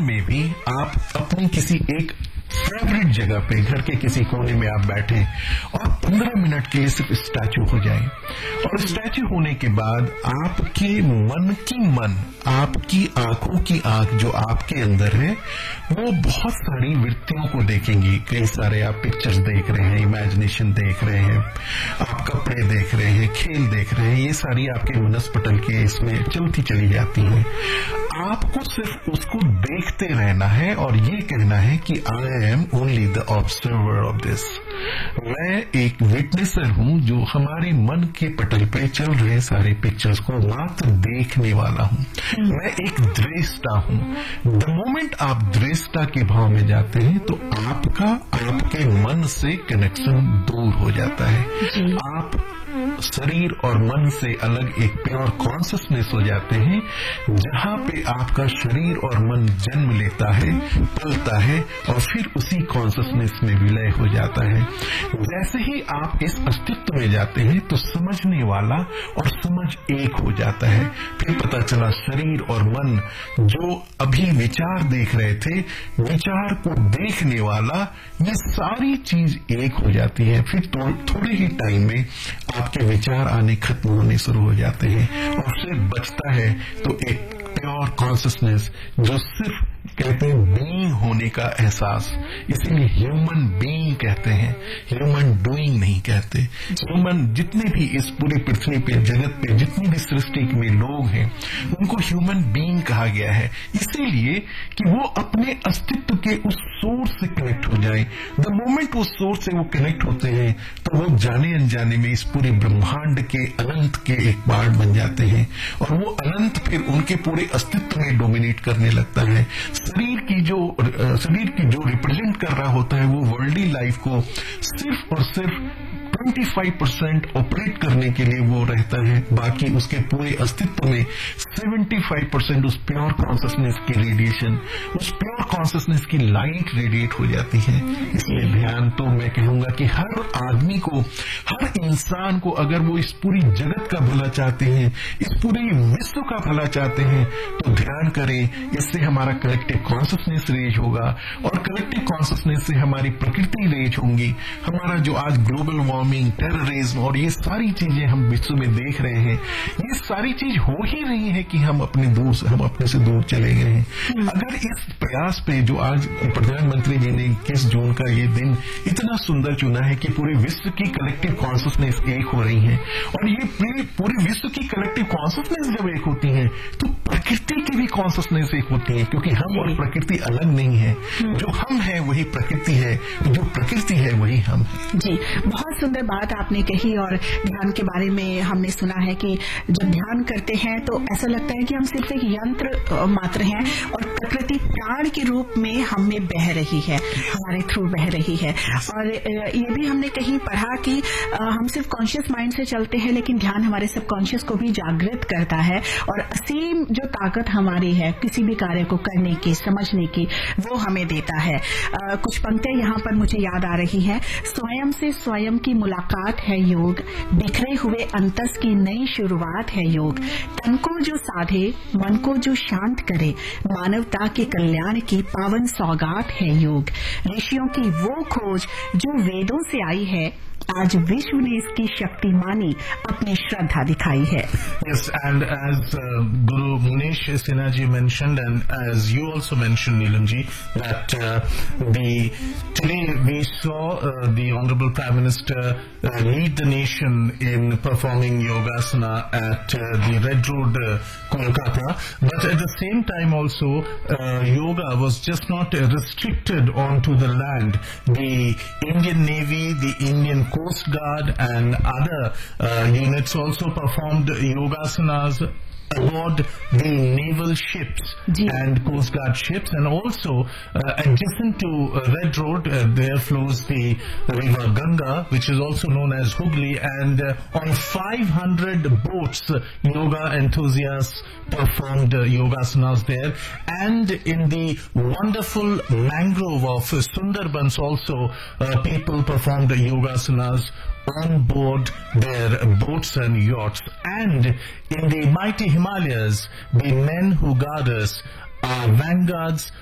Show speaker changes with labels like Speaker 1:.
Speaker 1: में भी आप अपनी किसी एक फेवरेट जगह पे घर के किसी कोने में आप बैठे और 15 मिनट के लिए सिर्फ स्टैचू हो जाए, और स्टैचू होने के बाद आपके मन की मन, आपकी आंखों की आंख जो आपके अंदर है वो बहुत सारी वृत्तियों को देखेंगी। कई सारे आप पिक्चर्स देख रहे हैं, इमेजिनेशन देख रहे हैं, आप कपड़े देख रहे हैं, खेल देख रहे हैं, ये सारी आपके मनस्पटल के इसमें चलती चली जाती हैं। आपको सिर्फ उसको देखते रहना है और ये कहना है कि I am only the observer of this. मैं एक विटनेसर हूं जो हमारे मन के पटल पे चल रहे सारे पिक्चर्स को मात्र देखने वाला हूं। मैं एक दृष्टा हूं। द मोमेंट आप दृष्टा के भाव में जाते हैं तो आपके मन से कनेक्शन दूर हो जाता है। आप शरीर और मन से अलग एक प्योर कॉन्शियसनेस हो जाते हैं, जहां पे आपका शरीर और मन जन्म लेता है, पलता है और फिर उसी कॉन्शियसनेस में विलय हो जाता है। जैसे ही आप इस अस्तित्व में जाते हैं तो समझने वाला और समझ एक हो जाता है। फिर पता चला शरीर और मन जो अभी विचार देख रहे थे, विचार को देखने वाला, ये सारी चीज एक हो जाती है। फिर थोड़े ही टाइम में आपके विचार आने खत्म होने शुरू हो जाते हैं और सिर्फ बचता है तो एक प्योर कॉन्शियसनेस जो सिर्फ कहते हैं बीइंग होने का एहसास। इसीलिए ह्यूमन बीइंग कहते हैं, ह्यूमन डूइंग नहीं कहते। ह्यूमन जितने भी इस पूरी पृथ्वी पे, जगत पे जितनी भी सृष्टि में लोग हैं उनको ह्यूमन बीइंग कहा गया है, इसीलिए कि वो अपने अस्तित्व के उस सोर्स से कनेक्ट हो जाए। द मोमेंट उस सोर्स से वो कनेक्ट होते हैं तो वो जाने अनजाने में इस पूरे ब्रह्मांड के अनंत के एक पार्ट बन जाते हैं और वो अनंत फिर उनके पूरे अस्तित्व में डोमिनेट करने लगता है। शरीर की जो रिप्रेजेंट कर रहा होता है वो वर्ल्डली लाइफ को सिर्फ और सिर्फ 25% ऑपरेट करने के लिए वो रहता है, बाकी उसके पूरे अस्तित्व में 75% उस प्योर कॉन्शियसनेस की रेडिएशन, उस प्योर कॉन्शियसनेस की लाइट रेडिएट हो जाती है। इसलिए ध्यान तो मैं कहूंगा कि हर आदमी को, हर इंसान को, अगर वो इस पूरी जगत का भला चाहते हैं, इस पूरे विश्व का भला चाहते हैं तो ध्यान करें। इससे हमारा कलेक्टिव कॉन्शियसनेस रेज होगा और कलेक्टिव कॉन्शियसनेस से हमारी प्रकृति रेज होंगी। हमारा जो आज ग्लोबल वार्मिंग, टेररिज्म और ये सारी चीजें हम विश्व में देख रहे हैं, ये सारी चीज हो ही रही है कि हम अपने से दूर चले गए हैं। अगर इस प्रयास पे जो आज प्रधानमंत्री जी ने 21 जून का ये दिन इतना सुंदर चुना है कि पूरे विश्व की कलेक्टिव कॉन्शियसनेस एक हो रही है और ये पूरे विश्व की कलेक्टिव कॉन्शियसनेस जब एक होती है तो प्रकृति की भी कॉन्शियसनेस एक होती है, क्योंकि हम और प्रकृति अलग नहीं है। जो हम है वही प्रकृति है, जो प्रकृति है वही हम है।
Speaker 2: जी, बहुत सुंदर बात आपने कही। और ध्यान के बारे में हमने सुना है कि जब ध्यान करते हैं तो ऐसा लगता है कि हम सिर्फ एक यंत्र मात्र हैं और प्रकृति प्राण के रूप में हम में बह रही है, हमारे थ्रू बह रही है। और ये भी हमने कहीं पढ़ा कि हम सिर्फ कॉन्शियस माइंड से चलते हैं, लेकिन ध्यान हमारे सबकॉन्शियस को भी जागृत करता है और असीम जो ताकत हमारी है किसी भी कार्य को करने की, समझने की, वो हमें देता है। कुछ पंक्तियां यहाँ पर मुझे याद आ रही हैं। स्वयं से स्वयं की मुलाकात है योग, बिखरे हुए अंतस की नई शुरुआत है योग, तन को जो साधे मन को जो शांत करे, मानवता के कल्याण की पावन सौगात है योग, ऋषियों की वो खोज जो वेदों से आई है, आज विश्व ने इसकी शक्ति मानी, अपनी श्रद्धा दिखाई है।
Speaker 3: Yes, and as Guru Munesh Sinha ji mentioned, and as you also mentioned, Neelam ji, that today we saw the Honorable Prime Minister lead the nation in performing Yogasana at the Red Road, Kolkata. But at the same time also, yoga was just not restricted onto the land. The Indian Navy, the Indian Coast Guard and other units also performed yogasanas aboard the naval ships and Coast Guard ships, and also adjacent to Red Road there flows the river Ganga, which is also known as Hooghly, and on 500 boats yoga enthusiasts performed yogasanas there, and in the wonderful mangrove of Sundarbans also people performed yogasanas on board their boats and yachts. And in the mighty Himalayas, the men who guard us are vanguards